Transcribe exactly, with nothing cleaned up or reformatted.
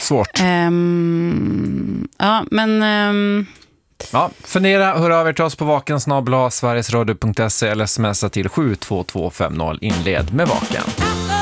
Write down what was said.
Svårt. Um, ja, men... Um... Ja, fundera, hör av er till oss på vaken snabel-a sverigesradio punkt se eller smsa till sju två två fem noll, inled med vaken.